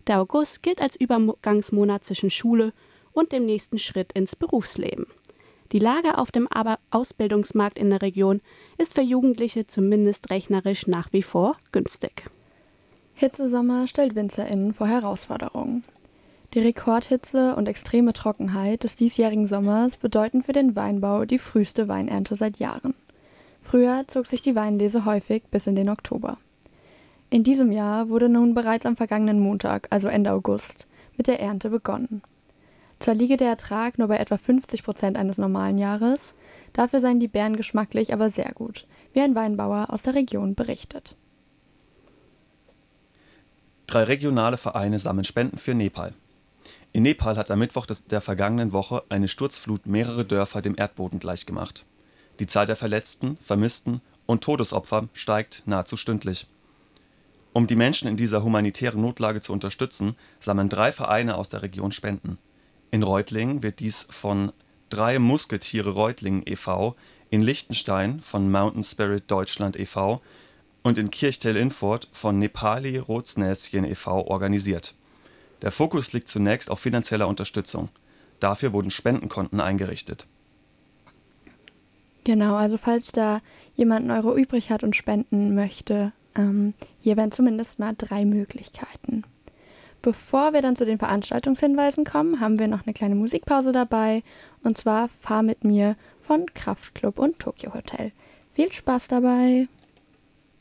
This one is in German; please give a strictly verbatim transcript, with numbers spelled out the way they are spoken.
Der August gilt als Übergangsmonat zwischen Schule und dem nächsten Schritt ins Berufsleben. Die Lage auf dem Aber- Ausbildungsmarkt in der Region ist für Jugendliche zumindest rechnerisch nach wie vor günstig. Hitzesommer stellt WinzerInnen vor Herausforderungen. Die Rekordhitze und extreme Trockenheit des diesjährigen Sommers bedeuten für den Weinbau die früheste Weinernte seit Jahren. Früher zog sich die Weinlese häufig bis in den Oktober. In diesem Jahr wurde nun bereits am vergangenen Montag, also Ende August, mit der Ernte begonnen. Zwar liege der Ertrag nur bei etwa fünfzig Prozent eines normalen Jahres, dafür seien die Beeren geschmacklich aber sehr gut, wie ein Weinbauer aus der Region berichtet. Drei regionale Vereine sammeln Spenden für Nepal. In Nepal hat am Mittwoch des, der vergangenen Woche eine Sturzflut mehrere Dörfer dem Erdboden gleichgemacht. Die Zahl der Verletzten, Vermissten und Todesopfer steigt nahezu stündlich. Um die Menschen in dieser humanitären Notlage zu unterstützen, sammeln drei Vereine aus der Region Spenden. In Reutlingen wird dies von Drei Musketiere Reutlingen e V, in Liechtenstein von Mountain Spirit Deutschland e V und in Kirchtel-Infurt von Nepali Rotsnäschen e V organisiert. Der Fokus liegt zunächst auf finanzieller Unterstützung. Dafür wurden Spendenkonten eingerichtet. Genau, also falls da jemand einen Euro übrig hat und spenden möchte, ähm, hier wären zumindest mal drei Möglichkeiten. Bevor wir dann zu den Veranstaltungshinweisen kommen, haben wir noch eine kleine Musikpause dabei, und zwar Fahr mit mir von Kraftklub und Tokyo Hotel. Viel Spaß dabei!